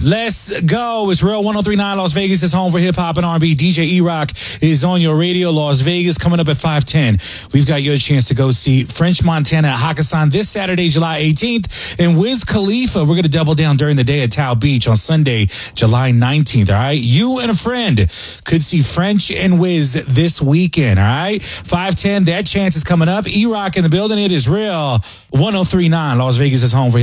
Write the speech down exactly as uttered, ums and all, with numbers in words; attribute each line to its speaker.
Speaker 1: Let's go. It's Real one oh three point nine Las Vegas is home for hip hop and R and B. D J E-Rock is on your radio. Las Vegas coming up at five ten. We've got your chance to go see French Montana at Hakkasan this Saturday, July eighteenth. And Wiz Khalifa, we're going to double down during the day at Tao Beach on Sunday, July nineteenth. All right. You and a friend could see French and Wiz this weekend. All right. five ten. That chance is coming up. E-Rock in the building. It is Real one oh three point nine Las Vegas is home for